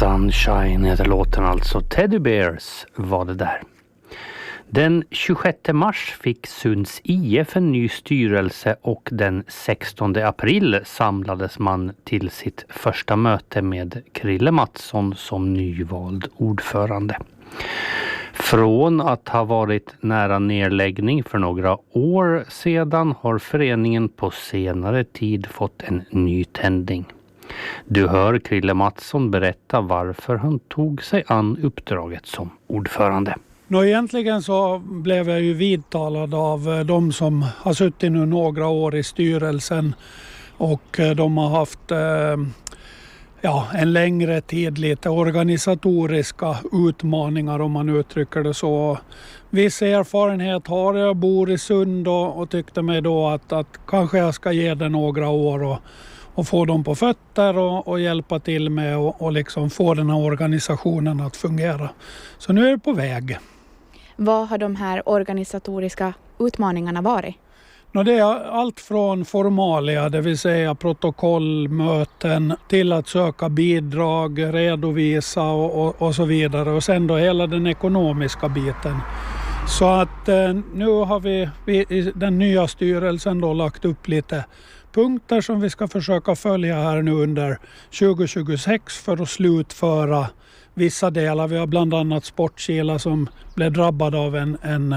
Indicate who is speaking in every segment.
Speaker 1: Sunshine heter låten alltså. Teddy Bears var det där. Den 26 mars fick Sunds IF en ny styrelse och den 16 april samlades man till sitt första möte med Krille Mattsson som nyvald ordförande. Från att ha varit nära nedläggning för några år sedan har föreningen på senare tid fått en ny tändning. Du hör Krille Mattsson berätta varför han tog sig an uppdraget som ordförande.
Speaker 2: Egentligen så blev jag ju vidtalad av de som har suttit nu några år i styrelsen och de har haft en längre tid lite organisatoriska utmaningar om man uttrycker det så. Viss erfarenhet har jag, bor i Sund och tyckte mig då att kanske jag ska ge det några år och få dem på fötter och hjälpa till med och liksom få den här organisationen att fungera. Så nu är det på väg.
Speaker 3: Vad har de här organisatoriska utmaningarna varit?
Speaker 2: Det är allt från formalia, det vill säga protokollmöten, till att söka bidrag, redovisa och så vidare. Och sen då hela den ekonomiska biten. Så att nu har vi i den nya styrelsen då lagt upp lite punkter som vi ska försöka följa här nu under 2026 för att slutföra vissa delar. Vi har bland annat Sportkila som blev drabbad av en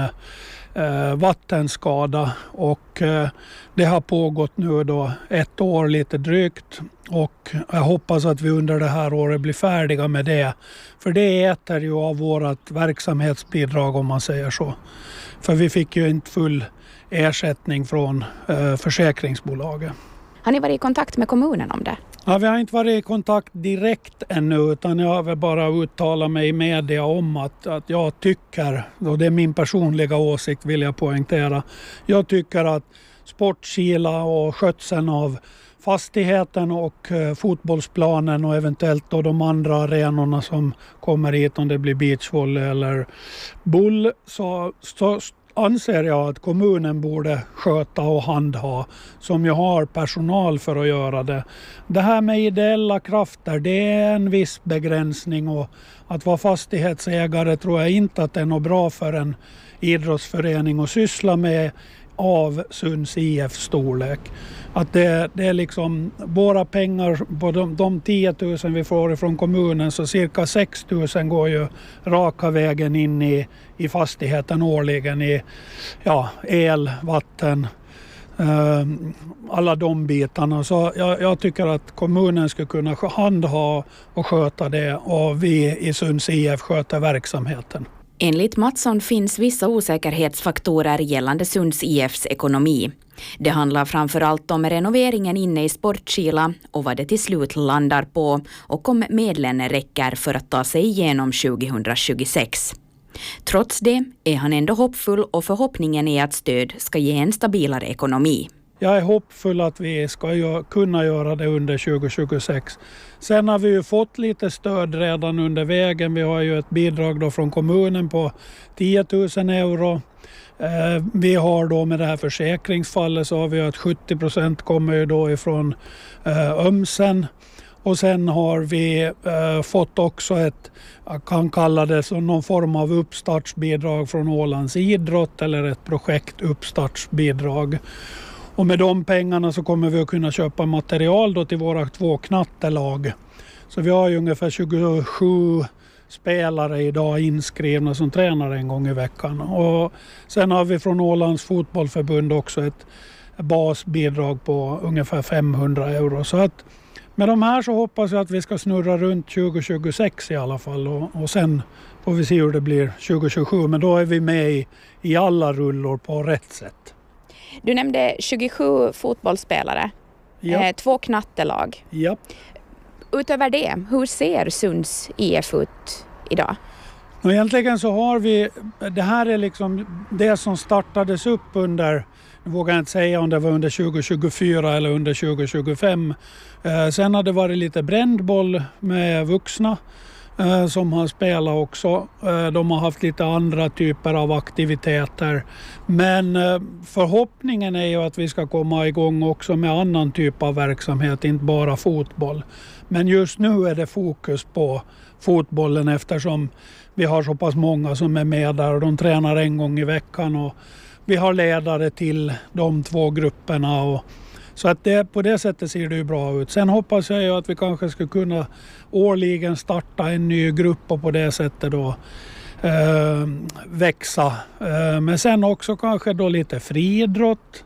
Speaker 2: vattenskada och det har pågått nu då 1 år lite drygt och jag hoppas att vi under det här året blir färdiga med det. För det äter ju av vårt verksamhetsbidrag om man säger så. För vi fick ju inte full ersättning från försäkringsbolaget.
Speaker 3: Har ni varit i kontakt med kommunen om det?
Speaker 2: Ja, vi har inte varit i kontakt direkt ännu utan jag har väl bara uttalat mig i media om att jag tycker, och det är min personliga åsikt vill jag poängtera, jag tycker att Sportkila och skötseln av fastigheten och fotbollsplanen och eventuellt då de andra arenorna som kommer hit om det blir beachvolley eller boll så anser jag att kommunen borde sköta och handha som jag har personal för att göra det. Det här med ideella krafter det är en viss begränsning och att vara fastighetsägare tror jag inte att det är något bra för en idrottsförening att syssla med av Sunds IF storlek. Att det är liksom våra pengar på de 10 000 vi får från kommunen så cirka 6 000 går ju raka vägen in i fastigheten årligen i el, vatten, alla de bitarna. Så jag tycker att kommunen ska kunna handha och sköta det och vi i Sunds IF sköter verksamheten.
Speaker 3: Enligt Mattsson finns vissa osäkerhetsfaktorer gällande Sunds IFs ekonomi. Det handlar framförallt om renoveringen inne i Sportkila och vad det till slut landar på och om medlen räcker för att ta sig igenom 2026. Trots det är han ändå hoppfull och förhoppningen är att stöd ska ge en stabilare ekonomi.
Speaker 2: Jag är hoppfull att vi ska kunna göra det under 2026. Sen har vi ju fått lite stöd redan under vägen. Vi har ju ett bidrag då från kommunen på 10 000 euro. Vi har då med det här försäkringsfallet så har vi att 70% kommer ju då ifrån Ömsen. Och sen har vi fått också jag kan kalla det som någon form av uppstartsbidrag från Ålands idrott eller ett projektuppstartsbidrag. Och med de pengarna så kommer vi att kunna köpa material då till våra 2 knattelag. Så vi har ju ungefär 27 spelare idag inskrivna som tränar en gång i veckan. Och sen har vi från Ålands fotbollförbund också ett basbidrag på ungefär 500 euro. Så att med de här så hoppas jag att vi ska snurra runt 2026 i alla fall. Och sen får vi se hur det blir 2027. Men då är vi med i alla rullor på rätt sätt.
Speaker 3: Du nämnde 27 fotbollsspelare, 2 knattelag.
Speaker 2: Ja.
Speaker 3: Utöver det, hur ser Sunds IF ut idag?
Speaker 2: Egentligen så har vi, det här är liksom det som startades upp under, jag vågar inte säga om det var under 2024 eller under 2025. Sen har det varit lite brändboll med vuxna. som har spelat också. De har haft lite andra typer av aktiviteter. Men förhoppningen är ju att vi ska komma igång också med annan typ av verksamhet, inte bara fotboll. Men just nu är det fokus på fotbollen eftersom vi har så pass många som är med där och de tränar en gång i veckan och vi har ledare till de 2 grupperna. Så att på det sättet ser det ju bra ut. Sen hoppas jag ju att vi kanske ska kunna årligen starta en ny grupp och på det sättet då växa. Men sen också kanske då lite friidrott,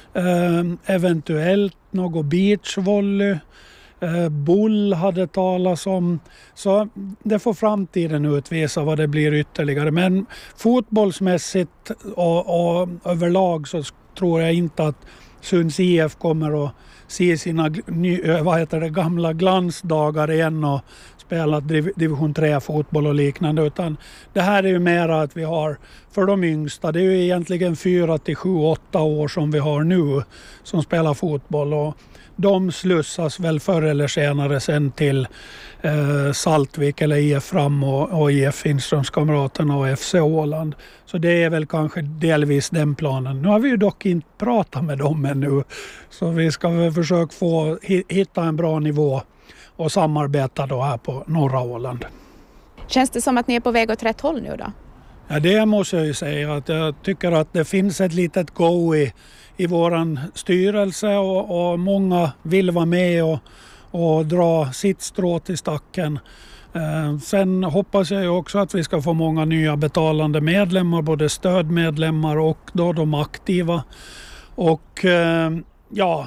Speaker 2: eventuellt något beachvolley. Boll hade talats om. Så det får framtiden utvisa vad det blir ytterligare. Men fotbollsmässigt och överlag så tror jag inte att Sunds IF kommer att se sina gamla glansdagar igen och spela division 3-fotboll och liknande. Utan det här är ju mera att vi har för de yngsta. Det är ju egentligen 4 till 7-8 år som vi har nu som spelar fotboll. Och de slussas väl förr eller senare sen till Saltvik eller IF Fram och IF Finströmskamraterna och FC Åland. Så det är väl kanske delvis den planen. Nu har vi ju dock inte pratat med dem ännu. Så vi ska väl försöka få hitta en bra nivå och samarbeta då här på norra Åland.
Speaker 4: Känns det som att ni är på väg åt rätt håll nu då?
Speaker 2: Ja, det måste jag ju säga. Att jag tycker att det finns ett litet go i våran styrelse och många vill vara med och dra sitt strå till stacken. Sen hoppas jag ju också att vi ska få många nya betalande medlemmar, både stödmedlemmar och då de aktiva. Och ja,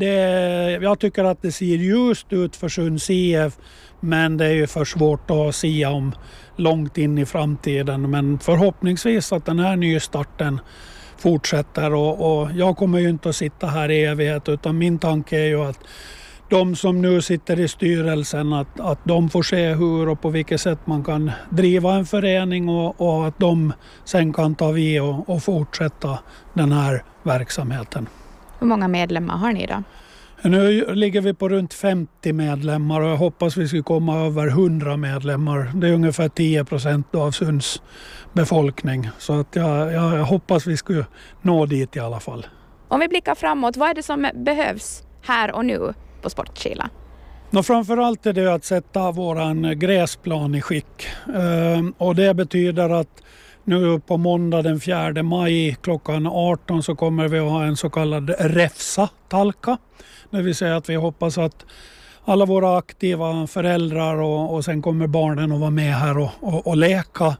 Speaker 2: jag tycker att det ser ljust ut för Sunds IF, men det är ju för svårt att sia om långt in i framtiden. Men förhoppningsvis att den här nystarten fortsätter och jag kommer ju inte att sitta här i evighet, utan min tanke är ju att de som nu sitter i styrelsen att de får se hur och på vilket sätt man kan driva en förening och att de sen kan ta vid och fortsätta den här verksamheten.
Speaker 4: Hur många medlemmar har ni då?
Speaker 2: Nu ligger vi på runt 50 medlemmar och jag hoppas vi ska komma över 100 medlemmar. Det är ungefär 10% av Sunds befolkning. Så att jag hoppas vi ska nå dit i alla fall.
Speaker 4: Om vi blickar framåt, vad är det som behövs här och nu på Sportkila?
Speaker 2: Framförallt är det att sätta våran gräsplan i skick. Och det betyder att nu på måndag den 4 maj klockan 18 så kommer vi att ha en så kallad räfsa-talka. Det vill säga att vi hoppas att alla våra aktiva föräldrar och sen kommer barnen att vara med här och leka.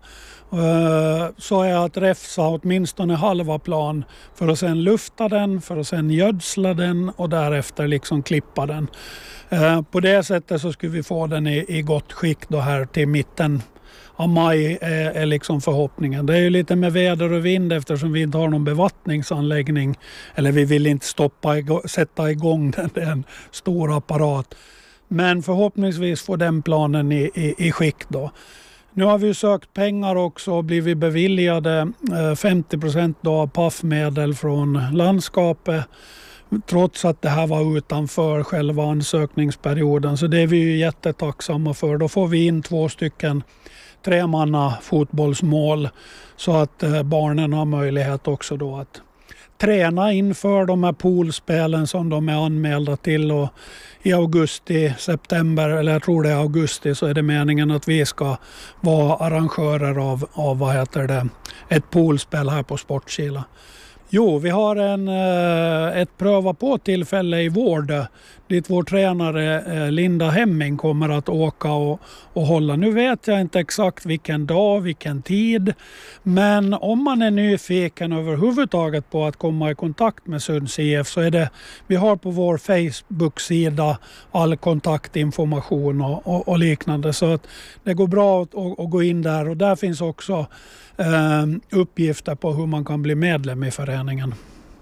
Speaker 2: Så är att räfsa åtminstone halva plan för att sen lufta den, för att sen gödsla den och därefter liksom klippa den. På det sättet så skulle vi få den i gott skick då här till mitten av maj är liksom förhoppningen. Det är ju lite med väder och vind eftersom vi inte har någon bevattningsanläggning. Eller vi vill inte sätta igång den. Det är en stor apparat. Men förhoppningsvis får den planen i skick då. Nu har vi sökt pengar också och blivit beviljade 50% då av PAF-medel från landskapet. Trots att det här var utanför själva ansökningsperioden. Så det är vi ju jättetacksamma för. Då får vi in 2 stycken 3-manna fotbollsmål så att barnen har möjlighet också då att träna inför de här poolspelen som de är anmälda till. Och i augusti, september eller jag tror det är augusti så är det meningen att vi ska vara arrangörer av ett poolspel här på Sportkila. Jo, vi har ett pröva på tillfälle i Vårdö dit vår tränare Linda Hemming kommer att åka och hålla. Nu vet jag inte exakt vilken dag, vilken tid, men om man är nyfiken överhuvudtaget på att komma i kontakt med Sunds IF så är det, vi har på vår Facebook-sida all kontaktinformation och liknande, så att det går bra att gå in där och där finns också uppgifter på hur man kan bli medlem i föreningen.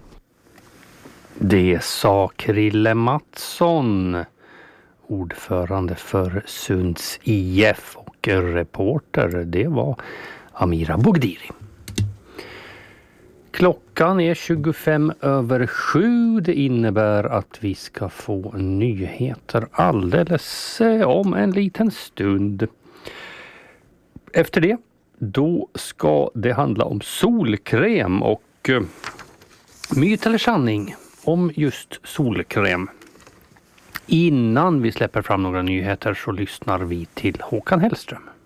Speaker 1: Det sa Krille Mattsson, ordförande för Sunds IF, och reporter det var Amira Bogdiri. Klockan är 7:25. Det innebär att vi ska få nyheter alldeles om en liten stund. Efter det, då ska det handla om solkräm och myt eller sanning om just solkräm. Innan vi släpper fram några nyheter så lyssnar vi till Håkan Hellström.